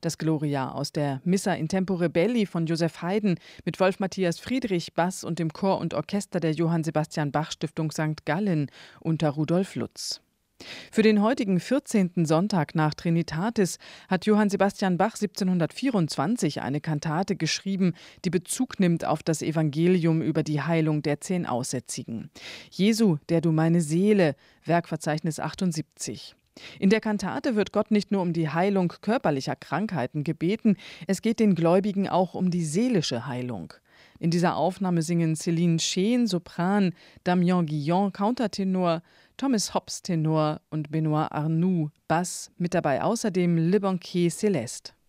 Das Gloria aus der Missa in Tempore Belli von Joseph Haydn mit Wolf Matthias Friedrich Bass und dem Chor und Orchester der Johann Sebastian Bach Stiftung St. Gallen unter Rudolf Lutz. Für den heutigen 14. Sonntag nach Trinitatis hat Johann Sebastian Bach 1724 eine Kantate geschrieben, die Bezug nimmt auf das Evangelium über die Heilung der 10 Aussätzigen. Jesu, der du meine Seele, Werkverzeichnis 78. In der Kantate wird Gott nicht nur um die Heilung körperlicher Krankheiten gebeten, es geht den Gläubigen auch um die seelische Heilung. In dieser Aufnahme singen Céline Scheen, Sopran, Damien Guillon, Countertenor, Thomas Hobbs, Tenor und Benoît Arnoux, Bass, mit dabei außerdem Le Banquier Céleste.